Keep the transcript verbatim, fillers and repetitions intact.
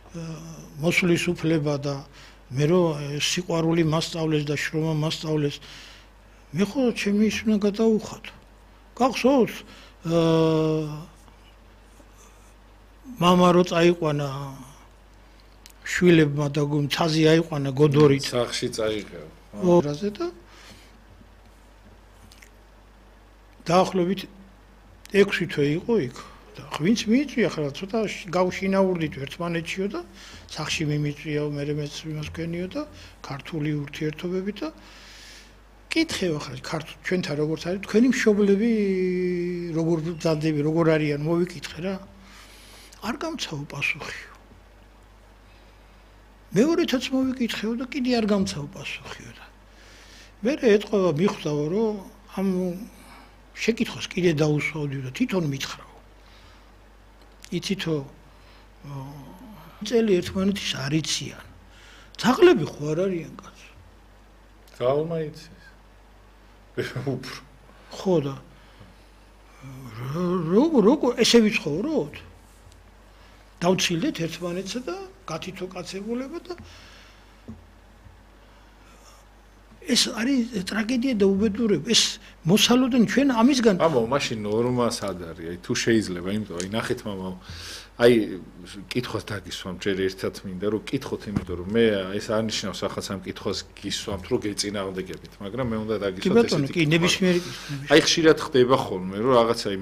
მოსulis უფლება და მე რომ სიყვარული მასწავლეს და შრომა მასწავლეს მე ხო ჩემი ის უნდა გადაუხადო გახსოვს მამა რო წაიყვანა შვილებმა და ცაზი აიყვანა გოდორით სახში წაიღო ორაზე და დაახლოებით ექვსი თვე იყო იქ და ღვინც მიიწვია ხლა ცოტა გავშინაურდით ერთმანეთშიო და სახში მიმიწვიაო მე მეც იმას გქენიო და ქართული ურთიერთობები და კითხე ახლა ქართულ ჩვენთან როგორც არის თქვენი მშობლები როგორ ბრძანდები როგორ არიან მოვიკითხე რა არ გამცაო პასუხიო მეორეთაც მოვიკითხეო და კიდე არ გამცაო პასუხიო და მე ეთყობა მიხვდაო რომ ამ შეკითხოს კიდე დაუსვავდი და თვითონ მითხრაო იცითო წელი ერთმანეთის არ იციან ძაღლები ხო არ არიან კაცო გალმა იცის უფრო ხო და როგორ როგორ ესე ვიცხოვროთ დავცილდეთ ერთმანეთსა და გათითო კაცებულება და ეს არის ტრაგედია და უბედურება ეს მოსალოდენ ჩვენ ამისგან მამო მაშინ ნორმა სად არის აი თუ შეიძლება იმიტომ აი ნახეთ მამო აი კითხოს დაგისვამ ჯერ ერთად მინდა რომ კითხოთ იმიტომ რომ მე ეს არნიშნავს ახლა სამ კითხოს გისვამთ რომ გეწინააღმდეგებით მაგრამ მე უნდა დაგისვათ ესეთი კი ბატონო კი ნებისმიერი აი ხშირად ხდება ხოლმე რომ რაღაცა